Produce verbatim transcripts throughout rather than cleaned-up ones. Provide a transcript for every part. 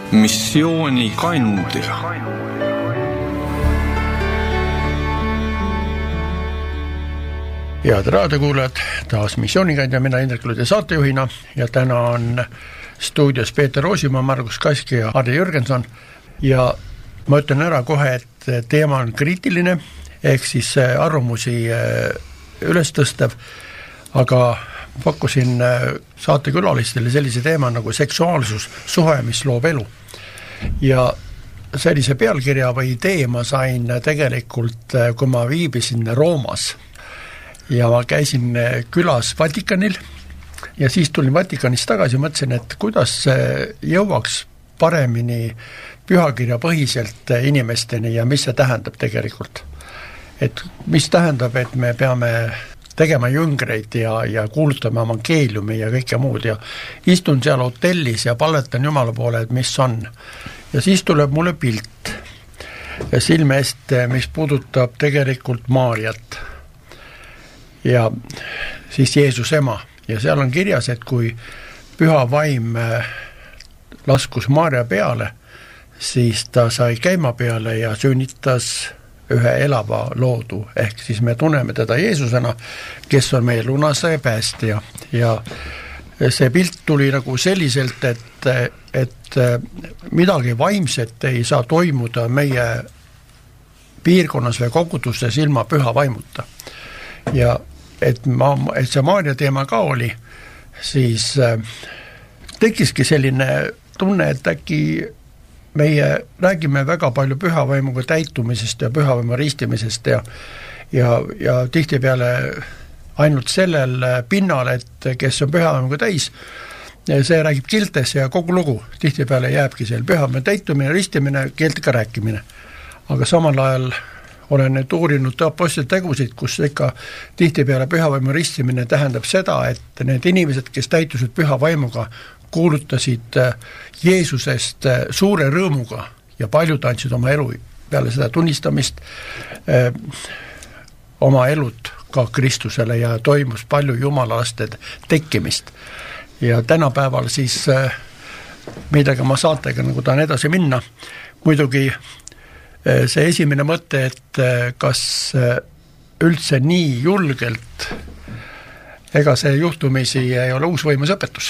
missiooni kandja. Head raadiokuulajad, taas missioonikandja, mina Indrek Lude saatejuhina ja täna on stuudios Peeter Roosimaa, Margus Kaski ja Harri Jürgenson ja ma ütlen ära kohe, et teema on kriitiline, ehk siis arvamusi üles tõstev, aga pakkusin saatekülalistele sellise teema nagu seksuaalsus, suhe, mis loob elu. Ja sellise pealkirja või idee ma sain tegelikult, kui ma viibisin Roomas ja ma käisin külas Vatikanil ja siis tulin Vatikanist tagasi ja mõtlesin, et kuidas jõuaks paremini pühakirja põhiselt inimesteni ja mis see tähendab tegelikult. Et mis tähendab, et me peame tegema jüngreid ja, ja kuulutama evangeeliumi ja kõike muud ja istun seal hotellis ja palvetan Jumala poole, et mis on. Ja siis tuleb mulle pilt silme eest, mis puudutab tegelikult Maarjat ja siis Jeesus ema. Ja seal on kirjas, et kui püha vaim laskus Maarja peale, siis ta sai käima peale ja sünnitas ühe elava loodu, ehk siis me tunneme teda Jeesusena, kes on meie lunase päästja. Ja see pilt tuli nagu selliselt, et, et midagi vaimset ei saa toimuda meie piirkonnas või kogudustes ilma püha vaimuta. Ja et, ma, et see Maarja teema ka oli, siis äh, tekkiski selline tunne, et äkki meie räägime väga palju pühavaimuga täitumisest ja pühavaimu ristimisest ja, ja, ja tihtipeale ainult sellel pinnal, et kes on pühavaimuga täis, see räägib keeltes ja kogu lugu tihtipeale jääbki seal pühavaimu täitumine, ristimine, keeltega rääkimine. Aga samal ajal olen nüüd uurinud apostlite tegusid, kus ikka tihtipeale pühavaimu ristimine tähendab seda, et need inimesed, kes täitusid pühavaimuga, kuulutasid Jeesusest suure rõõmuga ja paljud andsid oma elu peale seda tunnistamist eh, oma elud ka Kristusele ja toimus palju Jumala laste tekkimist. Ja tänapäeval siis eh, midagi ma saatega nagu tahan edasi minna, muidugi see esimene mõte, et kas üldse nii julgelt ega see juhtumisi ei ole uusvõimus õpetus.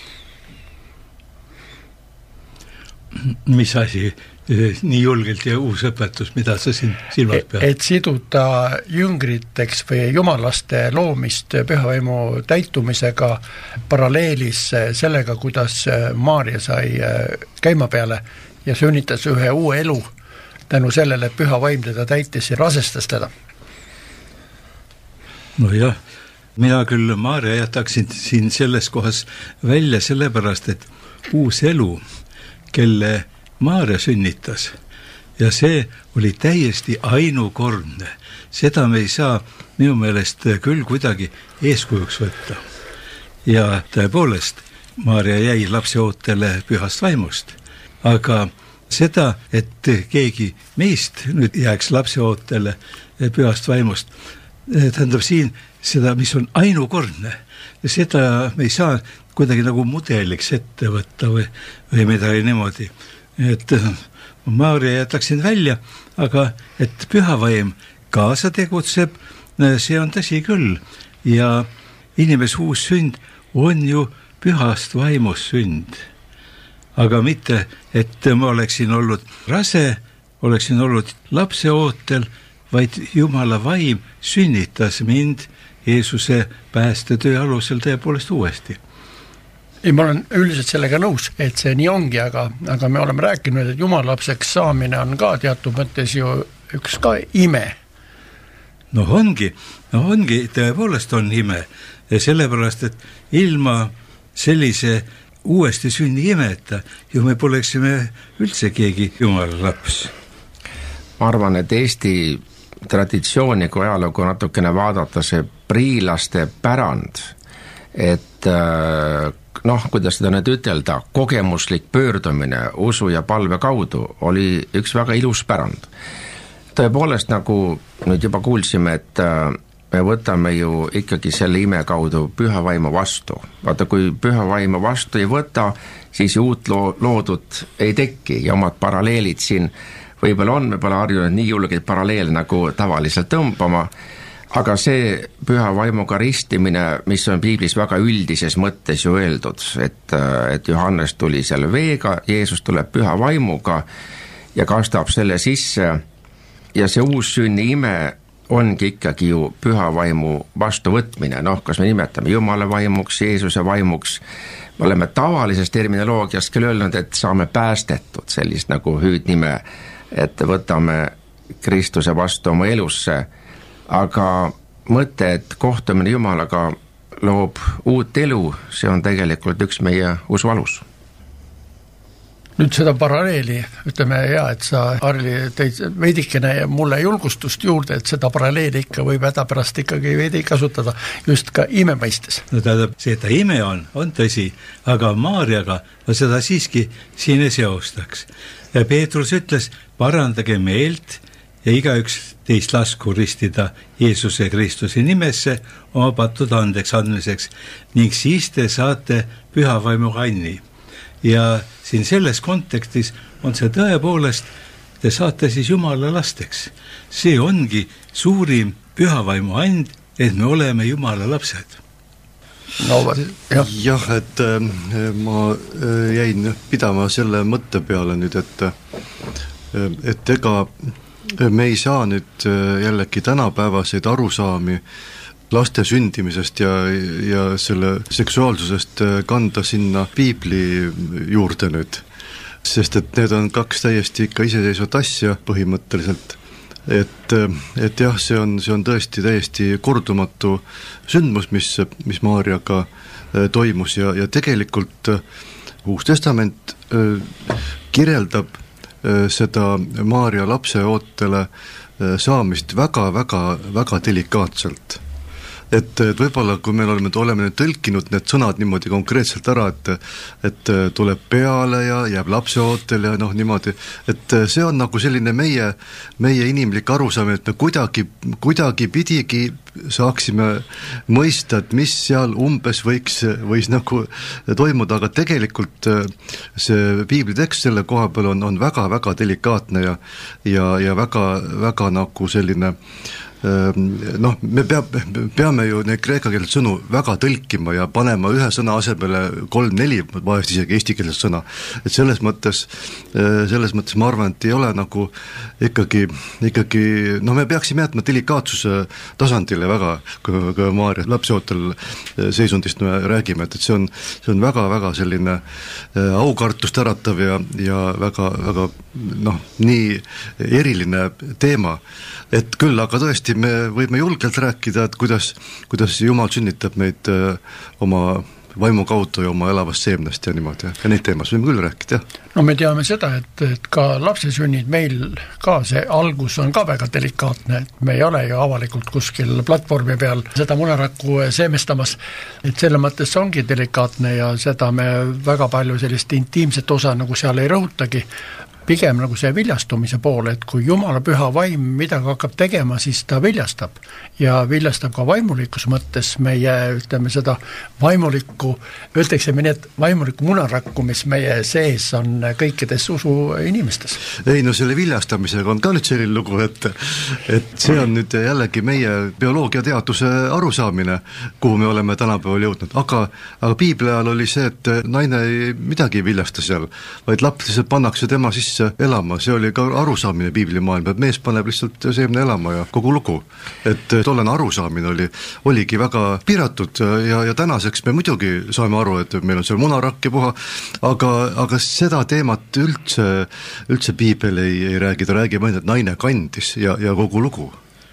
Mis asi nii julgelt ja uus õpetus, mida sa siin silmas pead? Et siduda jüngriteks või jumalaste loomist pühavaimu täitumisega paralleelis sellega, kuidas Maarja sai käima peale ja sünnitas ühe uue elu tänu sellele, et püha vaim teda täitis ja rasestas teda. No jah, mina küll Maarja jätaksin siin selles kohas välja sellepärast, et uus elu, kelle Maarja sünnitas ja see oli täiesti ainukordne. Seda me ei saa minu meelest küll kuidagi eeskujuks võtta. Ja tõepoolest, Maarja jäi lapse ootele pühast vaimust, aga seda, et keegi meist nüüd jääks lapse ootele pühast vaimust, tähendab siin seda, mis on ainukordne. Ja seda me ei saa kuidagi nagu mudeliks ette võtta või, või midagi niimoodi. Et Maarja jätaksin välja, aga et püha vaim kaasa tegutseb, see on tõsi küll. Ja inimese uus sünd on ju pühast vaimust sünd. Aga mitte, et ma oleksin olnud rase, oleksin olnud lapse ootel, vaid Jumala vaim sünnitas mind Jeesuse päästetöö alusel tõepoolest uuesti. Ei, ma olen üldiselt sellega nõus, et see nii ongi, aga, aga me oleme rääkinud, et jumalapseks saamine on ka teatud mõttes ju üks ka ime. No ongi, no ongi, tõepoolest on ime. Ja sellepärast, et ilma sellise uuesti sünni imeta, ju me poleksime üldse keegi Jumala laps. Ma arvan, et Eesti traditsiooni kui ajalugu natukene vaadata see priilaste pärand, et noh, kuidas seda nüüd ütelda, kogemuslik pöördumine usu ja palve kaudu oli üks väga ilus pärand. Tõepoolest, nagu nüüd juba kuulsime, et me võtame ju ikkagi selle ime kaudu püha vaimu vastu. Vaata, kui püha vaimu vastu ei võta, siis ju uut loo, loodut ei teki ja omad paralleelid siin võib-olla on, me pole harjunud nii julgeid paralleele nagu tavaliselt tõmbama, aga see püha vaimuga ristimine, mis on piiblis väga üldises mõttes ju öeldud, et, et Johannes tuli seal veega, Jeesus tuleb püha vaimuga ja kastab selle sisse ja see uus sünni ime ongi ikkagi ju püha vaimu vastuvõtmine, noh, kas me nimetame Jumala vaimuks, Jeesuse vaimuks, me oleme tavalisest terminoloogiast küll öelnud, et saame päästetud sellist nagu hüüdnime, et võtame Kristuse vastu oma elusse, aga mõte, et kohtumine Jumalaga loob uut elu, see on tegelikult üks meie usu alus. Nüüd seda paralleeli, ütleme hea, et sa, Harli, teid veidikene mulle julgustust juurde, et seda paralleeli ikka võib hädapärast ikkagi veidi kasutada just ka ime mõistes. No tähendab, see, et ta ime on, on tõsi, aga Maarjaga no seda siiski siin ei seostaks. Ja Peetrus ütles, parandage meelt ja igaüks teist lasku ristida Jeesuse Kristuse nimesse oma pattude andeks andmiseks ning siis te saate püha vaimu kanni. Ja siin selles kontekstis on see tõepoolest, te saate siis Jumala lasteks. See ongi suurim pühavaimu and, et me oleme Jumala lapsed. No, jah. jah, et äh, ma äh, jäin pidama selle mõtte peale nüüd, et, äh, et ega me ei saa nüüd äh, jällegi tänapäevaseid arusaami laste sündimisest ja, ja selle seksuaalsusest kanda sinna piibli juurde nüüd, sest et need on kaks täiesti ikka iseseisvat asja põhimõtteliselt, et, et jah, see on, see on tõesti täiesti kordumatu sündmus, mis, mis Maarjaga toimus ja, ja tegelikult Uus Testament kirjeldab seda Maarja lapseootele saamist väga, väga, väga delikaatselt. Et, et võib-olla kui meil oleme, oleme tõlkinud need sõnad niimoodi konkreetselt ära, et, et tuleb peale ja jääb lapseootel ja noh niimoodi, et see on nagu selline meie, meie inimlik arusaam, et me kuidagi, kuidagi pidigi saaksime mõista, et mis seal umbes võiks, võis nagu toimuda, aga tegelikult see piiblitekst selle koha peal on, on väga, väga delikaatne ja, ja, ja väga, väga nagu selline noh, me peab, peame ju neid kreekakeelset sõnu väga tõlkima ja panema ühe sõna asemele kolm-neli, vahest isegi eestikeelset sõna, et selles mõttes, selles mõttes ma arvan, et ei ole nagu ikkagi, ikkagi noh, me peaksime jätma delikaatsuse tasandile väga, kui, kui Maarja lapseootel seisundist me räägime, et, et see on, see on väga, väga selline aukartust äratav ja, ja väga, väga noh, nii eriline teema, et küll, aga tõesti me võime julgelt rääkida, et kuidas, kuidas Jumal sünnitab meid öö, oma vaimu kaudu ja oma elavast seemnest ja niimoodi, ja neid teemas võime küll rääkida, jah. No me teame seda, et, et ka lapsesünnid meil ka see algus on ka väga delikaatne, et me ei ole ju avalikult kuskil platvormi peal seda munerakku seemestamas, et selle mõttes see ongi delikaatne ja seda me väga palju sellist intiimset osa nagu seal ei rõhutagi, pigem nagu see viljastumise poole, et kui Jumala püha vaim midagi hakkab tegema, siis ta viljastab ja viljastab ka vaimulikus mõttes meie, ütleme seda vaimulikku, ütleksime nii, et vaimulikku munarakku, mis meie sees on kõikides usu inimestes. Ei, no selle viljastamisega on ka nüüd selline lugu, et, et see on nüüd jällegi meie bioloogiateaduse arusaamine, kuhu me oleme tänapäeval jõudnud, aga, aga piibli ajal oli see, et naine ei midagi ei viljasta seal, vaid laps lihtsalt pannakse tema sisse elama, see oli ka arusaamine piiblimaailma, et mees paneb lihtsalt seemne elama ja kogu lugu. Et tollane arusaamine oli, oligi väga piiratud ja, ja tänaseks me muidugi saame aru, et meil on seal munarakk ja puha, aga, aga seda teemat üldse, üldse piibel ei, ei räägi, ta räägib ainult, et naine kandis ja, ja kogu lugu.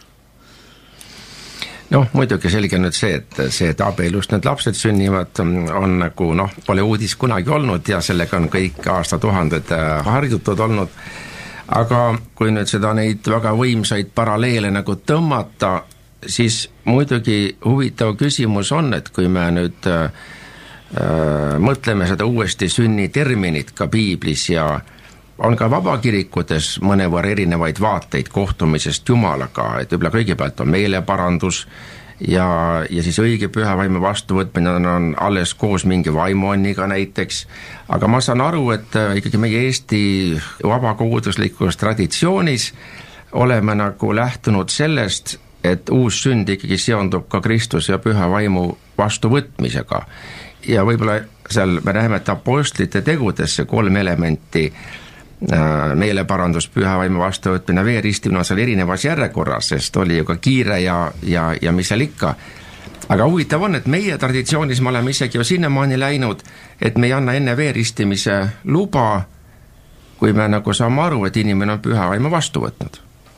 Noh, muidugi selge nüüd see, et see, et abielust need lapsed sünnivad, on nagu noh, pole uudis kunagi olnud ja sellega on kõik aastatuhanded harjutud olnud, aga kui nüüd seda neid väga võimsaid paralleele nagu tõmmata, siis muidugi huvitav küsimus on, et kui me nüüd äh, mõtleme seda uuesti sünni terminit ka piiblis ja on ka vabakirikutes mõnevõrra erinevaid vaateid kohtumisest Jumalaga, et võib-olla kõigepealt on meeleparandus ja, ja siis õige püha vaimu vastuvõtmine on, on alles koos mingi vaimuanniga näiteks, aga ma saan aru, et ikkagi meie Eesti vabakoguduslikus traditsioonis oleme nagu lähtunud sellest, et uus sünd ikkagi seondub ka Kristuse ja püha vaimu vastuvõtmisega. Ja võib-olla seal me näeme, et apostlite tegudesse kolm elementi, meeleparandus, püha vaimu vastuvõtmine, veeristimine on seal erinevas järjekorras, sest oli ju ka kiire ja, ja, ja mis seal ikka. Aga huvitav on, et meie traditsioonis me oleme isegi ju sinnamaani läinud, et me ei anna enne veeristimise luba, kui me nagu saame aru, et inimene on püha vaimu vastu võtnud.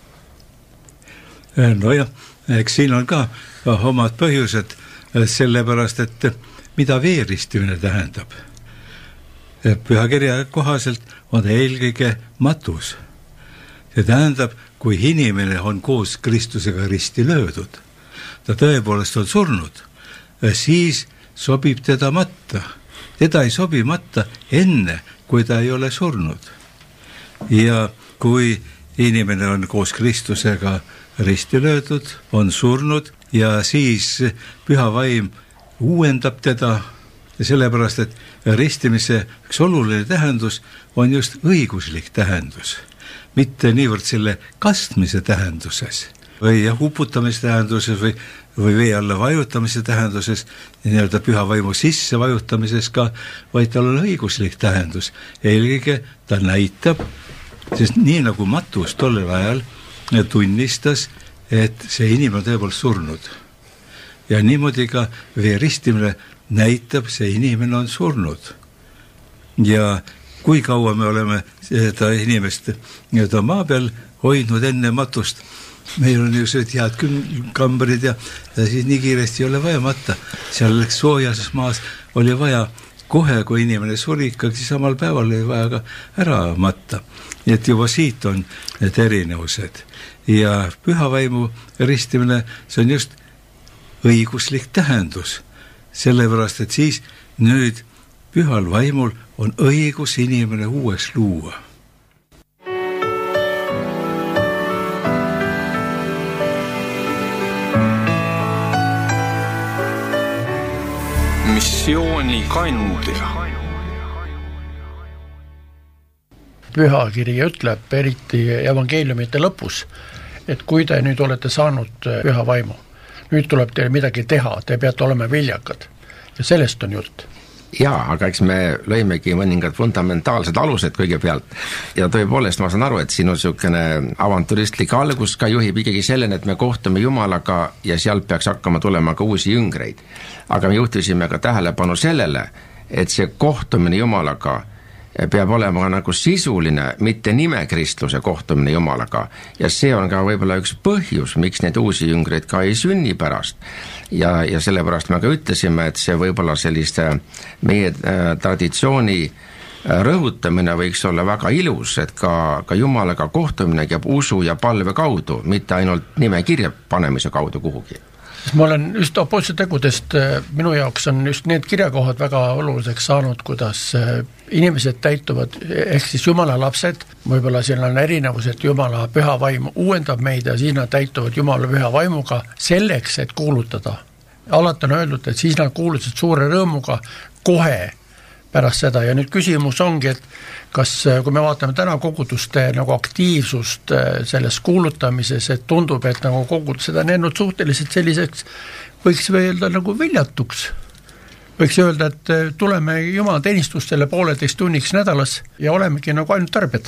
Nojah, eks siin on ka omad põhjused, sellepärast, et mida veeristimine tähendab. Pühakirja kohaselt on eelkõige matus. See tähendab, kui inimene on koos Kristusega risti löödud, ta tõepoolest on surnud, siis sobib teda matta. Teda ei sobi matta enne, kui ta ei ole surnud. Ja kui inimene on koos Kristusega risti löödud, on surnud ja siis püha vaim uuendab teda, sellepärast, et ristimise üks oluline tähendus on just õiguslik tähendus, mitte niivõrd selle kastmise tähenduses või uputamise tähenduses või, või vee alla vajutamise tähenduses, nii-öelda püha vaimu sisse vajutamises ka, vaid tal on õiguslik tähendus. Eelkõige ta näitab, sest nii nagu Matus tollel ajal tunnistas, et see inimene on tõepoolest surnud. Ja niimoodi ka veeristimine näitab, see inimene on surnud. Ja kui kaua me oleme seda inimest nii-öelda maa peal hoidnud enne matust, meil on ju see head kambrid ja, ja siis nii kiiresti ei ole vaja matta. Seal soojas maas oli vaja kohe, kui inimene suri, ikkagi samal päeval oli vaja ka ära matta. Nii et juba siit on need erinevused. Ja püha vaimu ristimine, see on just õiguslik tähendus, sellepärast, et siis nüüd pühal vaimul on õigus inimene uues luua. Missiooni kandja. Pühakiri ütleb, eriti evangeeliumite lõpus, et kui te nüüd olete saanud püha vaimu, nüüd tuleb teil midagi teha, te peate olema viljakad. Ja sellest on jutt. Jaa, aga eks me lõimegi mõningad fundamentaalsed alused kõigepealt. Ja tõepoolest ma saan aru, et siin on niisugune avanturistlik algus ka juhib ikkagi selleni, et me kohtume Jumalaga ja sealt peaks hakkama tulema ka uusi jüngreid. Aga me juhtisime ka tähelepanu sellele, et see kohtumine Jumalaga peab olema nagu sisuline, mitte nimekristluse kohtumine Jumalaga. Ja see on ka võib-olla üks põhjus, miks neid uusi jüngreid ka ei sünni pärast. Ja, ja sellepärast me ka ütlesime, et see võib-olla selliste meie äh, traditsiooni äh, rõhutamine võiks olla väga ilus, et ka, ka Jumalaga kohtumine käib usu ja palve kaudu, mitte ainult nimekirja panemise kaudu kuhugi. Ma olen just apostlite tegudest, minu jaoks on just need kirjakohad väga oluliseks saanud, kuidas inimesed täituvad, ehk siis Jumala lapsed, võib-olla siin on erinevus, et Jumala püha vaim uuendab meid ja siis nad täituvad Jumala püha vaimuga selleks, et kuulutada. Alati on öeldud, et siis nad kuulutasid suure rõõmuga kohe pärast seda ja nüüd küsimus ongi, et kas, kui me vaatame täna koguduste nagu aktiivsust selles kuulutamises, et tundub, et nagu kogudus seda on jäänud suhteliselt selliseks, võiks öelda nagu viljatuks. Võiks öelda, et tuleme Jumala teenistustele pooleteist tunniks nädalas ja olemegi nagu ainult tarbed.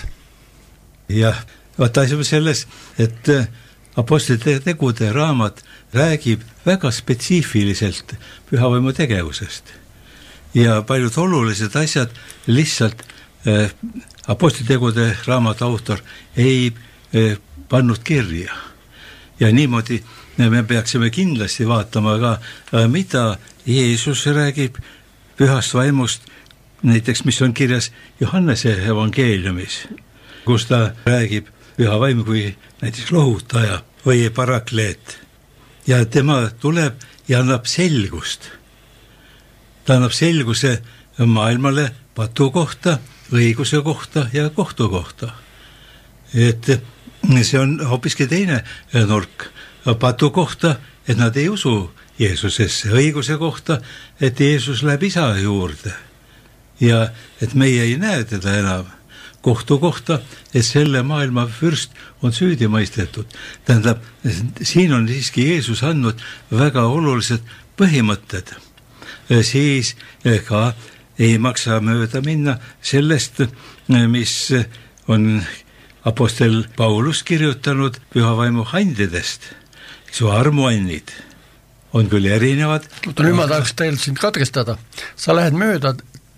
Jah, vaata asjab selles, et apostlite tegude raamat räägib väga spetsiifiliselt pühavaimu tegevusest. Ja paljud olulised asjad lihtsalt eh, apostlitegude raamatu autor ei eh, pannud kirja. Ja niimoodi me peaksime kindlasti vaatama ka, eh, mida Jeesus räägib pühast vaimust, näiteks mis on kirjas Johannese evangeeliumis, kus ta räägib püha vaim kui näiteks lohutaja või parakleet. Ja tema tuleb ja annab selgust. Ta annab selguse maailmale patu kohta õiguse kohta ja kohtu kohta. Et see on hoopiski teine nurk. Patu kohta, et nad ei usu Jeesusesse, õiguse kohta, et Jeesus läheb isa juurde ja et meie ei näe teda enam. Kohtu kohta, et selle maailma fürst on süüdi mõistetud. Tähendab, siin on siiski Jeesus andnud väga olulised põhimõtted. Siis ka ei maksa mööda minna sellest, mis on apostel Paulus kirjutanud pühavaimu andidest. Su armuannid on küll erinevad. Nüüd ma tahaks teil sind katkestada. Sa lähed mööda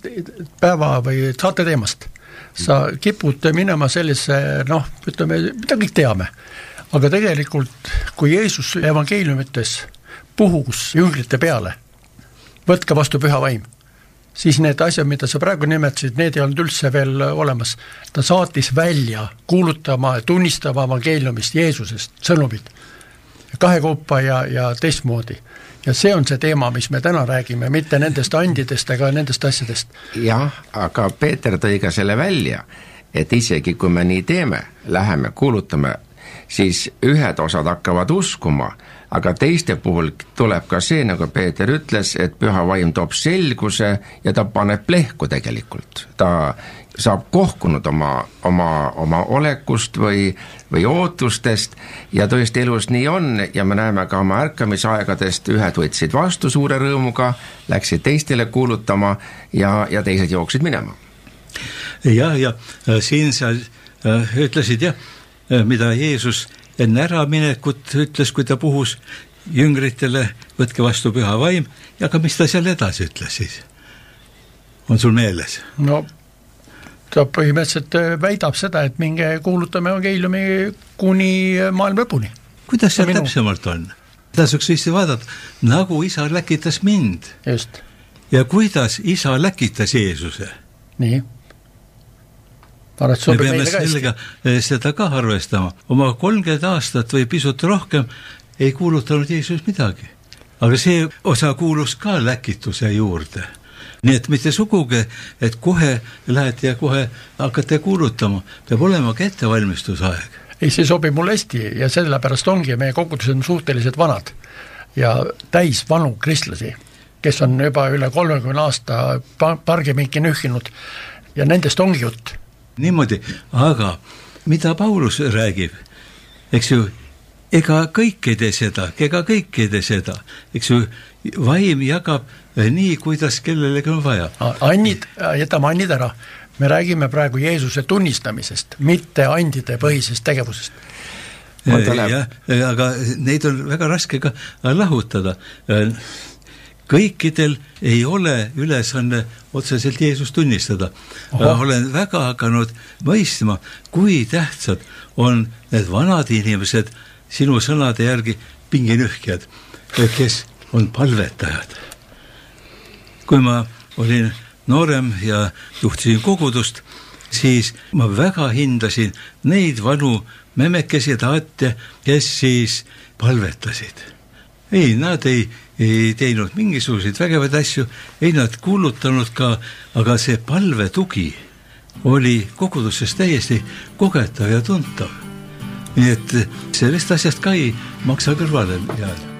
päeva või saate teemast. Sa kipud minema sellise, noh, ütleme, mida kõik teame. Aga tegelikult, kui Jeesus evangeeliumites puhus jüngrite peale, võtke vastu püha vaim, siis need asjad, mida sa praegu nimetasid, need ei olnud üldse veel olemas. Ta saatis välja kuulutama ja tunnistama evangeeliumist Jeesusest sõnumid. Kahe kaupa ja, ja teistmoodi. Ja see on see teema, mis me täna räägime, mitte nendest andidest ega nendest asjadest. Jah, aga Peeter tõi ka selle välja, et isegi kui me nii teeme, läheme, kuulutame, siis ühed osad hakkavad uskuma, aga teiste puhul tuleb ka see, nagu Peeter ütles, et püha vaim toob selguse ja ta paneb plehku tegelikult. Ta saab kohkunud oma, oma, oma olekust või, või ootustest ja tõesti elus nii on ja me näeme ka oma ärkamisaegadest, ühed võtsid vastu suure rõõmuga, läksid teistele kuulutama ja, ja teised jooksid minema. Ja, ja siin sa ütlesid jah, mida Jeesus enne äraminekut ütles, kui ta puhus jüngritele, võtke vastu püha vaim, ja ka mis ta seal edasi ütles siis? On sul meeles? No ta põhimõtteliselt väidab seda, et minge kuulutame evangeeliumi kuni maailma lõpuni. Kuidas see täpsemalt on? Tasuks vist vaadata, nagu isa läkitas mind. Just. Ja kuidas isa läkitas Jeesuse? Nii. Me peame sellega seda ka arvestama. Oma kolmkümmend aastat või pisut rohkem ei kuulutanud Jeesus midagi. Aga see osa kuulus ka läkituse juurde. Nii et mitte sugugi, et kohe lähete ja kohe hakkate kuulutama. Peab olema ka ettevalmistusaeg. Ei, see sobib mulle hästi ja sellepärast ongi, meie kogudused on suhteliselt vanad ja täis vanu kristlasi, kes on juba üle kolmekümne aasta pargiminki nühkinud ja nendest ongi jutt. Niimoodi, aga mida Paulus räägib, eks ju, ega kõik ei tee seda, ega kõik ei tee seda, eks ju, vaim jagab nii, kuidas kellelegi on vaja. Annid, jätame annid ära. Me räägime praegu Jeesuse tunnistamisest, mitte andide põhisest tegevusest. Ja, aga neid on väga raske ka lahutada. Kõikidel ei ole ülesanne otseselt Jeesus tunnistada. Oho. Olen väga hakanud mõistma, kui tähtsad on need vanad inimesed sinu sõnade järgi pinginühkjad, kes on palvetajad. Kui ma olin noorem ja juhtisin kogudust, siis ma väga hindasin neid vanu memekesi taate, kes siis palvetasid. Ei, nad ei, ei teinud mingisuguseid vägevaid asju, ei nad kuulutanud ka, aga see palve tugi oli koguduses täiesti kogetav ja tuntav. Nii et sellest asjast ka ei maksa kõrvale jääda.